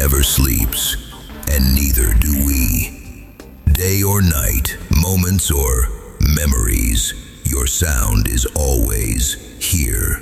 never sleeps, and neither do we. Day or night, moments or memories, your sound is always here.